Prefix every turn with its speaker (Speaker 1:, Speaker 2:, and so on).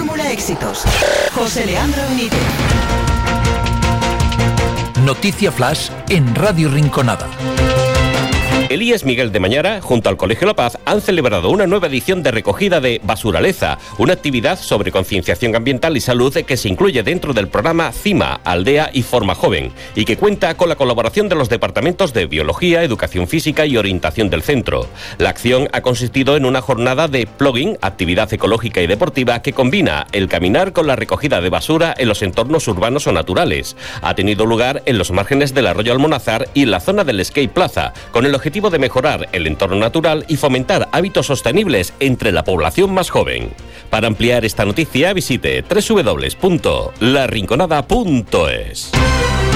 Speaker 1: Fórmula Éxitos. José Leandro Benítez.
Speaker 2: Noticia Flash en Radio Rinconada.
Speaker 3: El IES Miguel de Mañara, junto al Colegio La Paz, han celebrado una nueva edición de recogida de Basuraleza, una actividad sobre concienciación ambiental y salud que se incluye dentro del programa CIMA, Aldea y Forma Joven, y que cuenta con la colaboración de los departamentos de Biología, Educación Física y Orientación del centro. La acción ha consistido en una jornada de plogging, actividad ecológica y deportiva que combina el caminar con la recogida de basura en los entornos urbanos o naturales. Ha tenido lugar en los márgenes del arroyo Almonazar y en la zona del Skate Plaza, con el objetivo de mejorar el entorno natural y fomentar hábitos sostenibles entre la población más joven. Para ampliar esta noticia, visite www.larinconada.es.